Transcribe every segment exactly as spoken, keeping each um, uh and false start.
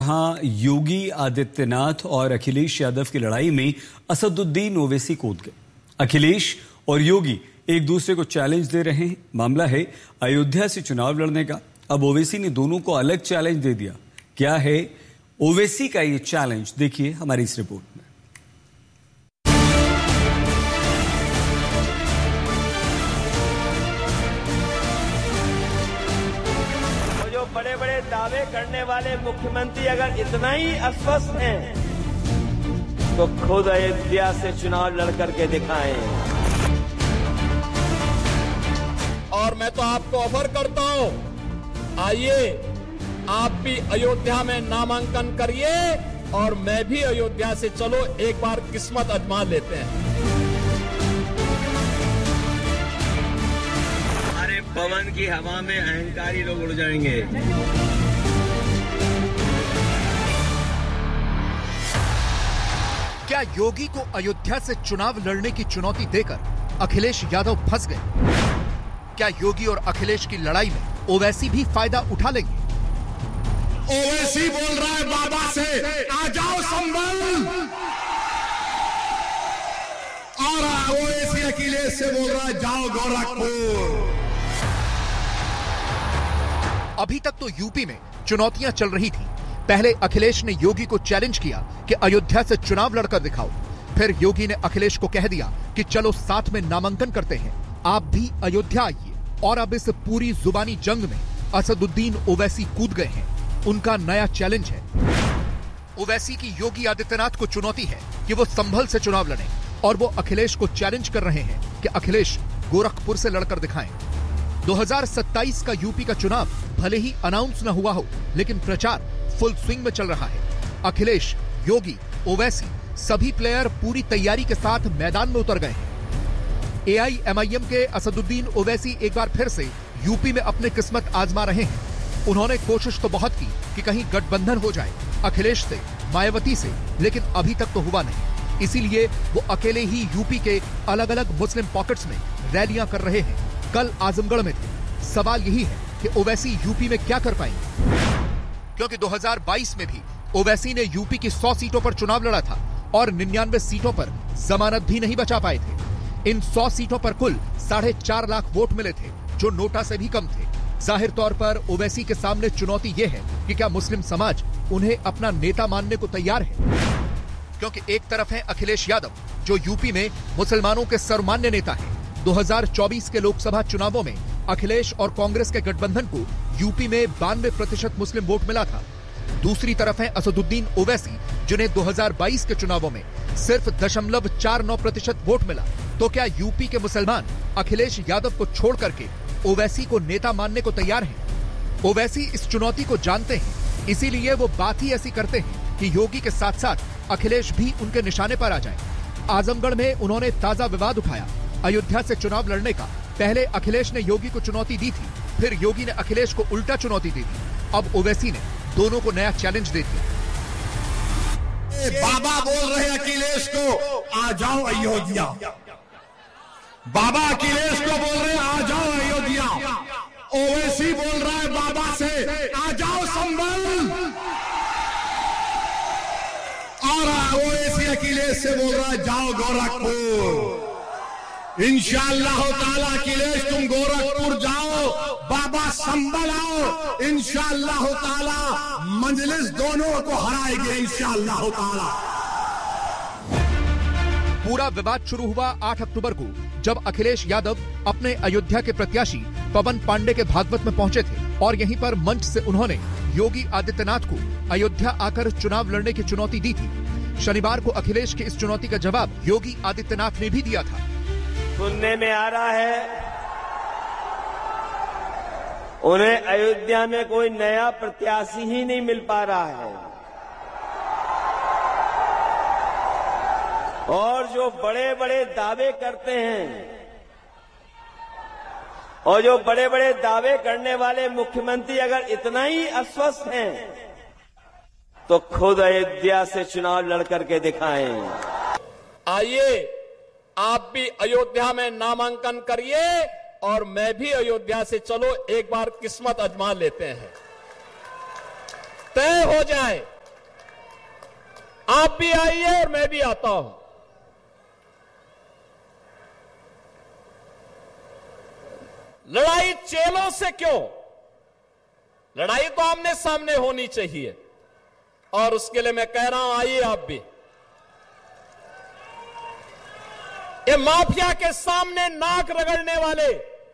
हाँ, योगी आदित्यनाथ और अखिलेश यादव की लड़ाई में असदुद्दीन ओवैसी कूद गए। अखिलेश और योगी एक दूसरे को चैलेंज दे रहे हैं। मामला है अयोध्या से चुनाव लड़ने का। अब ओवैसी ने दोनों को अलग चैलेंज दे दिया। क्या है ओवैसी का ये चैलेंज, देखिए हमारी इस रिपोर्ट में। बड़े बड़े दावे करने वाले मुख्यमंत्री अगर इतना ही अस्वस्थ हैं, तो खुद अयोध्या से चुनाव लड़ करके दिखाएं। और मैं तो आपको ऑफर करता हूं, आइए आप भी अयोध्या में नामांकन करिए और मैं भी अयोध्या से, चलो एक बार किस्मत आजमा लेते हैं। पवन की हवा में अहंकारी लोग उड़ जाएंगे। क्या योगी को अयोध्या से चुनाव लड़ने की चुनौती देकर अखिलेश यादव फंस गए? क्या योगी और अखिलेश की लड़ाई में ओवैसी भी फायदा उठा लेंगे? ओवैसी बोल रहा है बाबा से, आ जाओ संभल, और ओवैसी अखिलेश से बोल रहा है जाओ गोरखपुर। अभी तक तो यूपी में चुनौतियां चल रही थी। पहले अखिलेश ने योगी को चैलेंज किया कि अयोध्या से चुनाव लड़कर दिखाओ। फिर योगी ने अखिलेश को कह दिया कि चलो साथ में नामांकन करते हैं, आप भी अयोध्या आइए। और अब इस पूरी जुबानी जंग में असदुद्दीन ओवैसी कूद गए हैं। उनका नया चैलेंज है। ओवैसी की योगी आदित्यनाथ को चुनौती है कि वो संभल से चुनाव लड़ें, और वो अखिलेश को चैलेंज कर रहे हैं कि अखिलेश गोरखपुर से लड़कर दिखाएं। दो हज़ार सत्ताईस का यूपी का चुनाव भले ही अनाउंस न हुआ हो, लेकिन प्रचार फुल स्विंग में चल रहा है। अखिलेश, योगी, ओवैसी सभी प्लेयर पूरी तैयारी के साथ मैदान में उतर गए हैं। एआईएमआईएम के असदुद्दीन ओवैसी एक बार फिर से यूपी में अपनी किस्मत आजमा रहे हैं। उन्होंने कोशिश तो बहुत की कि कहीं गठबंधन हो जाए अखिलेश से, मायावती से, लेकिन अभी तक तो हुआ नहीं। इसीलिए वो अकेले ही यूपी के अलग अलग मुस्लिम पॉकेट्स में रैलियां कर रहे हैं। कल आजमगढ़ में थे। सवाल यही है कि ओवैसी यूपी में क्या कर पाएंगे, क्योंकि दो हज़ार बाईस में भी ओवैसी ने यूपी की सौ सीटों पर चुनाव लड़ा था और निन्यानवे सीटों पर जमानत भी नहीं बचा पाए थे। इन सौ सीटों पर कुल साढ़े चार लाख वोट मिले थे, जो नोटा से भी कम थे। जाहिर तौर पर ओवैसी के सामने चुनौती यह है कि क्या मुस्लिम समाज उन्हें अपना नेता मानने को तैयार है, क्योंकि एक तरफ है अखिलेश यादव, जो यूपी में मुसलमानों के सर्वमान्य नेता है। दो हज़ार चौबीस के लोकसभा चुनावों में अखिलेश और कांग्रेस के गठबंधन को यूपी में बानवे प्रतिशत मुस्लिम वोट मिला था। दूसरी तरफ है असदुद्दीन ओवैसी, जिन्हें दो हज़ार बाईस के चुनावों में सिर्फ दशमलव चार नौ प्रतिशत वोट मिला। तो क्या यूपी के मुसलमान अखिलेश यादव को छोड़ करके ओवैसी को नेता मानने को तैयार हैं? ओवैसी इस चुनौती को जानते हैं, इसीलिए वो बात ही ऐसी करते हैं कि योगी के साथ साथ अखिलेश भी उनके निशाने पर आ जाए। आजमगढ़ में उन्होंने ताजा विवाद उठाया अयोध्या से चुनाव लड़ने का। पहले अखिलेश ने योगी को चुनौती दी थी, फिर योगी ने अखिलेश को उल्टा चुनौती दी थी। अब ओवैसी ने दोनों को नया चैलेंज दे दिया। बाबा बोल रहे अखिलेश को, आ जाओ अयोध्या। बाबा अखिलेश को बोल रहे आ जाओ अयोध्या। ओवैसी बोल रहा है बाबा से, आ जाओ संभल, और ओवैसी अखिलेश से बोल रहा है जाओ गोरखपुर। इंशाअल्लाह ताला अखिलेश तुम गोरखपुर जाओ, बाबा संभल आओ। इंशाअल्लाह ताला मंजलिस दोनों को हराएगी इंशाअल्लाह ताला। पूरा विवाद शुरू हुआ आठ अक्टूबर को, जब अखिलेश यादव अपने अयोध्या के प्रत्याशी पवन पांडे के भागवत में पहुंचे थे, और यहीं पर मंच से उन्होंने योगी आदित्यनाथ को अयोध्या आकर चुनाव लड़ने की चुनौती दी थी। शनिवार को अखिलेश की इस चुनौती का जवाब योगी आदित्यनाथ ने भी दिया था। सुनने में आ रहा है उन्हें अयोध्या में कोई नया प्रत्याशी ही नहीं मिल पा रहा है, और जो बड़े बड़े दावे करते हैं, और जो बड़े बड़े दावे करने वाले मुख्यमंत्री अगर इतना ही अस्वस्थ हैं, तो खुद अयोध्या से चुनाव लड़ करके दिखाएं। आइए आप भी अयोध्या में नामांकन करिए और मैं भी अयोध्या से, चलो एक बार किस्मत आजमा लेते हैं, तय हो जाए। आप भी आइए और मैं भी आता हूं। लड़ाई चेलों से क्यों? लड़ाई तो आमने सामने होनी चाहिए और उसके लिए मैं कह रहा हूं, आइए आप भी। ये माफिया के सामने नाक रगड़ने वाले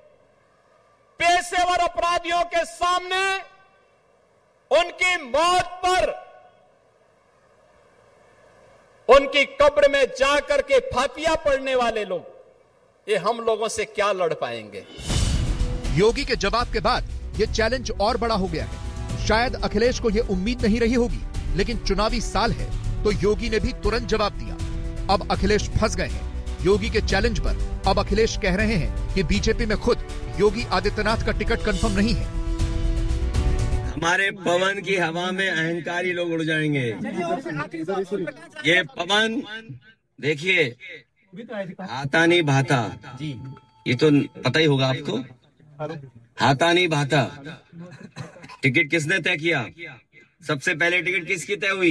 पेशेवर अपराधियों के सामने उनकी मौत पर उनकी कब्र में जाकर के फातिया पढ़ने वाले लोग, ये हम लोगों से क्या लड़ पाएंगे? योगी के जवाब के बाद ये चैलेंज और बड़ा हो गया है। शायद अखिलेश को ये उम्मीद नहीं रही होगी, लेकिन चुनावी साल है तो योगी ने भी तुरंत जवाब दिया। अब अखिलेश फंस गए हैं योगी के चैलेंज पर। अब अखिलेश कह रहे हैं कि बीजेपी में खुद योगी आदित्यनाथ का टिकट कंफर्म नहीं है। हमारे पवन की हवा में अहंकारी लोग उड़ जाएंगे। ये पवन देखिए आता नहीं भाता, ये तो पता ही होगा आपको, हाथा नहीं भाता। टिकट किसने तय किया? सबसे पहले टिकट किसकी तय हुई?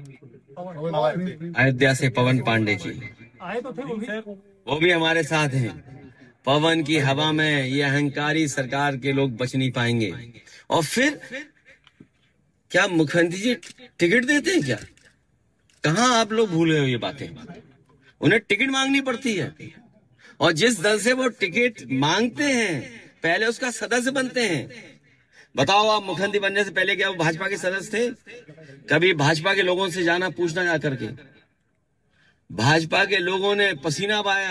अयोध्या से पवन पांडे की। वो भी हमारे साथ हैं। पवन की हवा में ये अहंकारी सरकार के लोग बच नहीं पाएंगे। और फिर क्या मुख्यमंत्री जी टिकट देते हैं क्या? कहां आप लोग भूल गए हो ये बातें? उन्हें टिकट मांगनी पड़ती है और जिस दल से वो टिकट मांगते हैं पहले उसका सदस्य बनते हैं। बताओ, आप मुख्यमंत्री बनने से पहले क्या वो भाजपा के सदस्य थे? कभी भाजपा के लोगों से जाना पूछना जा करके। भाजपा के लोगों ने पसीना बहाया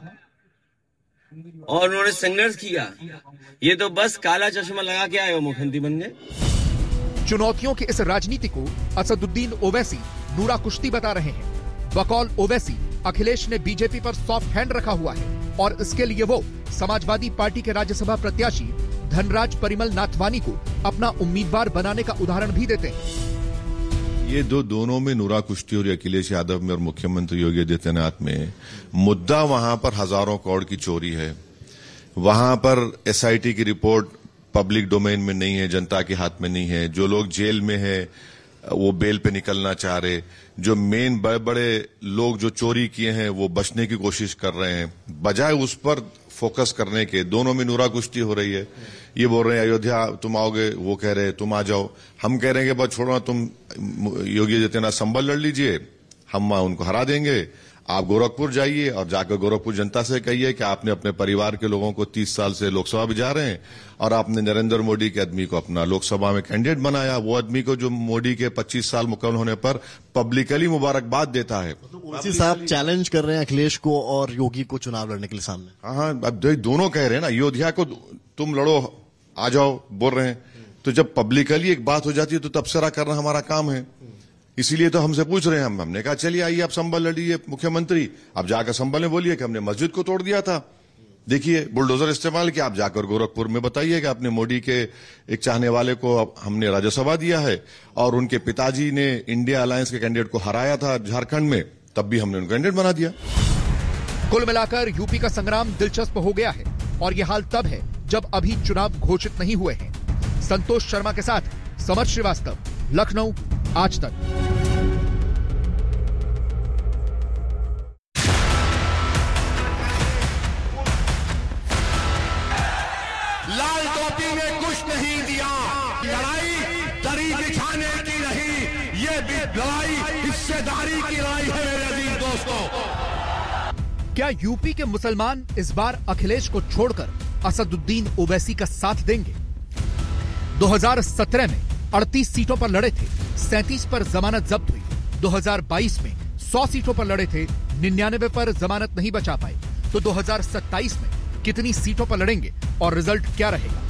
और उन्होंने संघर्ष किया। ये तो बस काला चश्मा लगा के आए हो मुख्यमंत्री बन गए। चुनौतियों की इस राजनीति को असदुद्दीन ओवैसी नूरा कुश्ती बता रहे हैं। बकौल ओवैसी, अखिलेश ने बीजेपी पर सॉफ्ट हैंड रखा हुआ है और इसके लिए वो समाजवादी पार्टी के राज्यसभा प्रत्याशी धनराज परिमल नाथवानी को अपना उम्मीदवार बनाने का उदाहरण भी देते हैं। ये दो दोनों में नूरा कुश्ती और अखिलेश यादव में और मुख्यमंत्री योगी आदित्यनाथ में मुद्दा वहां पर हजारों करोड़ की चोरी है। वहां पर एसआईटी की रिपोर्ट पब्लिक डोमेन में नहीं है, जनता के हाथ में नहीं है। जो लोग जेल में है वो बेल पे निकलना चाह रहे। जो मेन बड़े बड़े लोग जो चोरी किए हैं वो बचने की कोशिश कर रहे हैं, बजाय उस पर फोकस करने के। दोनों में नूरा कुश्ती हो रही है। ये बोल रहे हैं अयोध्या तुम आओगे, वो कह रहे हैं तुम आ जाओ। हम कह रहे हैं कि बस छोड़ो, तुम योगी आदित्यनाथ संभल लड़ लीजिए, हम उनको हरा देंगे। आप गोरखपुर जाइए और जाकर गोरखपुर जनता से कहिए कि आपने अपने परिवार के लोगों को तीस साल से लोकसभा में जा रहे हैं और आपने नरेंद्र मोदी के आदमी को अपना लोकसभा में कैंडिडेट बनाया। वो आदमी को जो मोदी के पच्चीस साल मुकम्मल होने पर पब्लिकली मुबारकबाद देता है। ओवैसी साहब चैलेंज कर रहे हैं अखिलेश को और योगी को चुनाव लड़ने के लिए सामने। हाँ हाँ, अब दोनों कह रहे हैं ना, अयोध्या को तुम लड़ो, आ जाओ बोल रहे हैं। तो जब पब्लिकली एक बात हो जाती है तो तबसरा करना हमारा काम है। इसीलिए तो हमसे पूछ रहे हैं। हम हमने कहा चलिए आइए आप संभल लड़िए मुख्यमंत्री। आप जाकर संभल में बोलिए कि हमने मस्जिद को तोड़ दिया था, देखिए बुलडोजर इस्तेमाल किया। आप जाकर गोरखपुर में बताइए कि आपने मोदी के एक चाहने वाले को हमने राज्यसभा दिया है और उनके पिताजी ने इंडिया अलायंस के कैंडिडेट को हराया था झारखंड में, तब भी हमने उनको कैंडिडेट बना दिया। कुल मिलाकर यूपी का संग्राम दिलचस्प हो गया है और यह हाल तब है जब अभी चुनाव घोषित नहीं हुए हैं। संतोष शर्मा के साथ समर श्रीवास्तव, लखनऊ, आज तक। लाल टोपी ने कुछ नहीं दिया, लड़ाई दरी बिछाने की नहीं, ये लड़ाई हिस्सेदारी की लड़ाई है मेरे अजीज दोस्तों। क्या यूपी के मुसलमान इस बार अखिलेश को छोड़कर असदुद्दीन ओवैसी का साथ देंगे? दो हज़ार सत्रह में अड़तीस सीटों पर लड़े थे, सैंतीस पर जमानत जब्त हुई। दो हज़ार बाईस में सौ सीटों पर लड़े थे, निन्यानवे पर जमानत नहीं बचा पाए। तो दो हज़ार सत्ताईस में कितनी सीटों पर लड़ेंगे और रिजल्ट क्या रहेगा?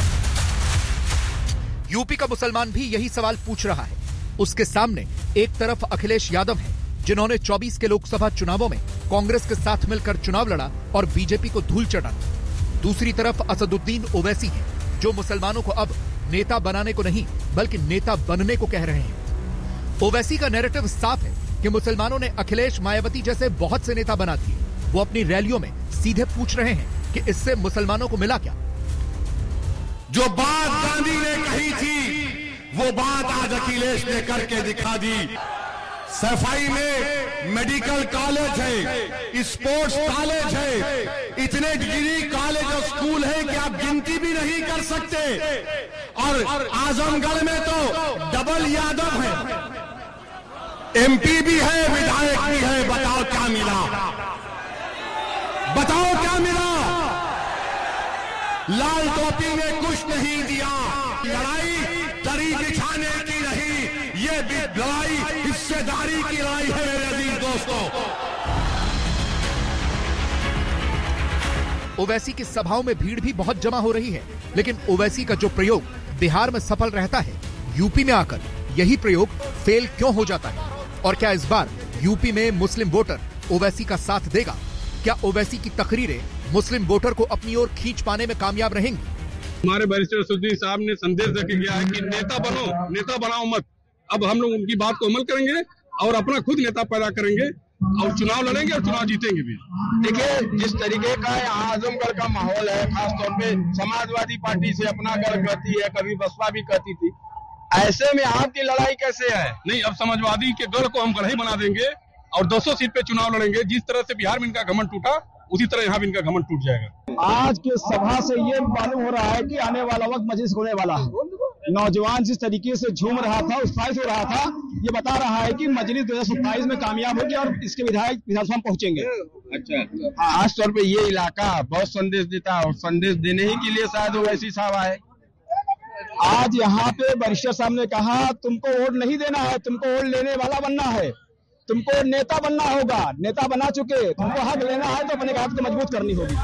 यूपी का मुसलमान भी यही सवाल पूछ रहा है। उसके सामने एक तरफ अखिलेश यादव है, जिन्होंने चौबीस के लोकसभा चुनावों में कांग्रेस के साथ मिलकर चुनाव लड़ा और बीजेपी को धूल चटा। दूसरी तरफ असदुद्दीन ओवैसी है, जो मुसलमानों को अब नेता बनाने को नहीं बल्कि नेता बनने को कह रहे हैं। ओवैसी का नैरेटिव साफ है कि मुसलमानों ने अखिलेश, मायावती जैसे बहुत से नेता बना दिए। वो अपनी रैलियों में सीधे पूछ रहे हैं कि इससे मुसलमानों को मिला क्या? जो बात गांधी ने कही थी वो बात आज अखिलेश ने करके दिखा दी। सफाई में मेडिकल कॉलेज है, स्पोर्ट्स कॉलेज है, इतने डिग्री कॉलेज और स्कूल है कि आप गिनती भी नहीं कर सकते। और आजमगढ़ में तो डबल यादव है, एमपी भी है, विधायक भी है। बताओ क्या मिला, बताओ क्या मिला? लाल टोपी ने कुछ नहीं दिया। लड़ाई दरी बिछाने की नहीं, ये लड़ाई हिस्सेदारी की लड़ाई है मेरे अजीज दोस्तों। ओवैसी की सभाओं में भीड़ भी बहुत जमा हो रही है, लेकिन ओवैसी का जो प्रयोग बिहार में सफल रहता है, यूपी में आकर यही प्रयोग फेल क्यों हो जाता है? और क्या इस बार यूपी में मुस्लिम वोटर ओवैसी का साथ देगा? क्या ओवैसी की तकरीरें मुस्लिम वोटर को अपनी ओर खींच पाने में कामयाब रहेंगी? हमारे बैरिस्टर असदुद्दीन साहब ने संदेश देके गया है कि नेता बनो, नेता बनाओ मत। अब हम लोग उनकी बात को अमल करेंगे और अपना खुद नेता पैदा करेंगे और चुनाव लड़ेंगे और चुनाव जीतेंगे भी। देखिए, जिस तरीके का यहाँ आजमगढ़ का माहौल है, खासतौर पे समाजवादी पार्टी से अपना गढ़ कहती है, कभी बसपा भी कहती थी, ऐसे में आपकी लड़ाई कैसे है? नहीं, अब समाजवादी के गढ़ को हम गढ़ ही बना देंगे और दो सौ सीट पे चुनाव लड़ेंगे। जिस तरह से बिहार में इनका घमंड टूटा, उसी तरह यहाँ भी इनका घमंड टूट जाएगा। आज के सभा से ये मालूम हो रहा है कि आने वाला वक्त मजलिस होने वाला है। नौजवान जिस तरीके से झूम रहा था, उत्साहित हो रहा था, ये बता रहा है कि मजलिस दो हजार सत्ताईस में कामयाब होगी और इसके विधायक विधानसभा पहुंचेंगे। अच्छा, खास तौर पे ये इलाका बहुत संदेश देता है और संदेश देने ही के लिए शायद ओवैसी साहब आए। आज यहाँ पे बैरिस्टर साहब ने कहा, तुमको वोट नहीं देना है, तुमको वोट लेने वाला बनना है, तुमको नेता बनना होगा। नेता बना चुके, तुमको हक लेना है तो अपने हाथ को मजबूत करनी होगी।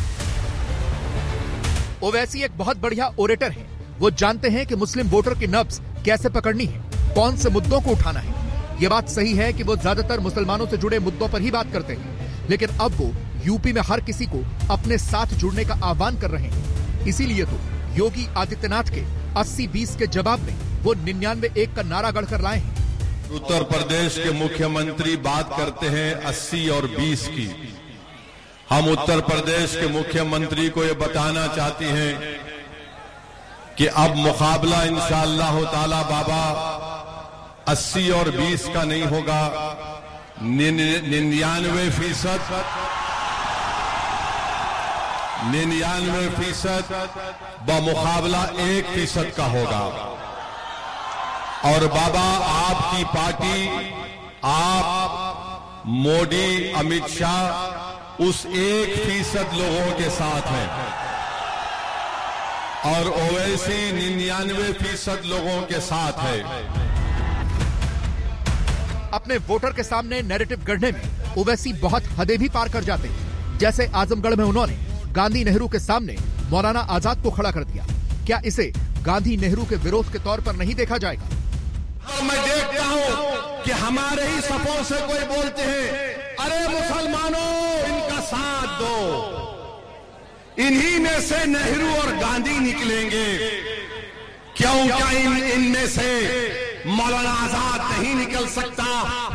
ओवैसी एक बहुत बढ़िया ओरेटर है। वो जानते हैं कि मुस्लिम वोटर की नब्ज कैसे पकड़नी है, कौन से मुद्दों को उठाना है। ये बात सही है कि वो ज्यादातर मुसलमानों से जुड़े मुद्दों पर ही बात करते हैं, लेकिन अब वो यूपी में हर किसी को अपने साथ जुड़ने का आह्वान कर रहे हैं। इसीलिए तो योगी आदित्यनाथ के अस्सी बीस के जवाब में वो निन्यानवे एक का नारा गढ़कर लाए हैं। उत्तर प्रदेश के मुख्यमंत्री बात करते हैं अस्सी और बीस की। हम उत्तर प्रदेश के मुख्यमंत्री को ये बताना चाहते हैं कि अब मुकाबला इंशाअल्लाह ताला बाबा अस्सी और बीस का नहीं होगा, निन्यानवे फीसद निन्यानवे फीसद बमुकाबला एक फीसद का होगा। और बाबा, आपकी पार्टी, आप मोदी, अमित शाह उस एक फीसद लोगों के साथ हैं और ओवैसी निन्यानवे फीसद लोगों के साथ है। अपने वोटर के सामने नैरेटिव गढ़ने में ओवैसी बहुत हदें भी पार कर जाते हैं। जैसे आजमगढ़ में उन्होंने गांधी नेहरू के सामने मौलाना आजाद को खड़ा कर दिया। क्या इसे गांधी नेहरू के विरोध के तौर पर नहीं देखा जाएगा? और मैं देखता हूं कि हमारे ही सपों से कोई बोलते हैं, अरे मुसलमानों इनका साथ दो, इन्हीं में से नेहरू और गांधी निकलेंगे। क्यों क्या इन इनमें से मौलाना आजाद नहीं निकल सकता?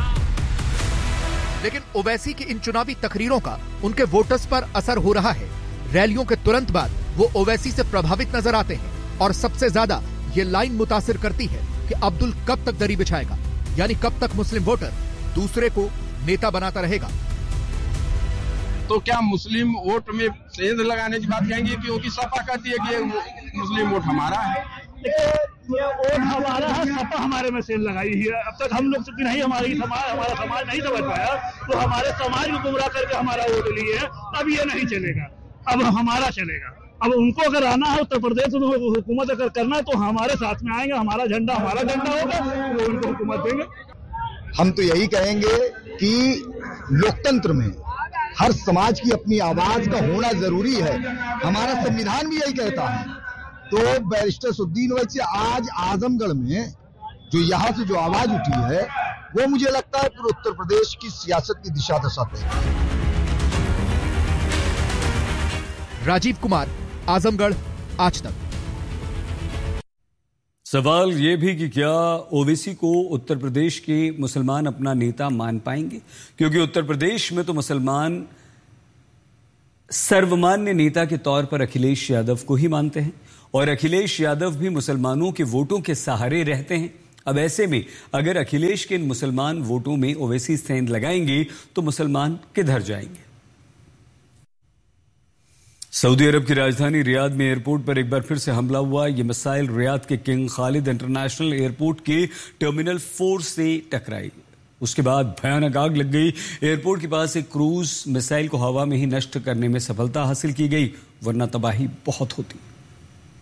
लेकिन ओवैसी की इन चुनावी तकरीरों का उनके वोटर्स पर असर हो रहा है। रैलियों के तुरंत बाद वो ओवैसी से प्रभावित नजर आते हैं और सबसे ज्यादा ये लाइन मुतासिर करती है कि अब्दुल कब तक दरी बिछाएगा, यानी कब तक मुस्लिम वोटर दूसरे को नेता बनाता रहेगा। तो क्या मुस्लिम वोट में सेंध लगाने की बात कहेंगे? क्योंकि सपा कहती है कि मुस्लिम वोट हमारा है। ये वोट हमारा है, सपा हमारे में सेंध लगाई है। अब तक हम लोग से नहीं, हमारी समाज हमारा समाज नहीं समझ पाया, तो हमारे समाज को गुमराह करके हमारा वोट लिए है। अब ये नहीं चलेगा, अब हमारा चलेगा। अब उनको अगर आना है उत्तर प्रदेश में हुकूमत अगर करना है तो हमारे साथ में आएंगे, हमारा झंडा हमारा झंडा होगा, वो उनको हुकूमत देंगे। हम तो यही कहेंगे कि लोकतंत्र में हर समाज की अपनी आवाज का होना जरूरी है। हमारा संविधान भी यही कहता है। तो बैरिस्टर असदुद्दीन ओवैसी आज आजमगढ़ में जो यहाँ से जो आवाज उठी है, वो मुझे लगता है पूरे उत्तर प्रदेश की सियासत की दिशा दर्शाते हैं। राजीव कुमार, आजमगढ़, आज तक। सवाल यह भी कि क्या ओवैसी को उत्तर प्रदेश के मुसलमान अपना नेता मान पाएंगे, क्योंकि उत्तर प्रदेश में तो मुसलमान सर्वमान्य नेता के तौर पर अखिलेश यादव को ही मानते हैं और अखिलेश यादव भी मुसलमानों के वोटों के सहारे रहते हैं। अब ऐसे में अगर अखिलेश के इन मुसलमान वोटों में ओवैसी सेंध लगाएंगे तो मुसलमान किधर जाएंगे? सऊदी अरब की राजधानी रियाद में एयरपोर्ट पर एक बार फिर से हमला हुआ। यह मिसाइल रियाद के किंग खालिद इंटरनेशनल एयरपोर्ट के टर्मिनल फोर से टकराई। उसके बाद भयानक आग लग गई। एयरपोर्ट के पास एक क्रूज मिसाइल को हवा में ही नष्ट करने में सफलता हासिल की गई, वरना तबाही बहुत होती।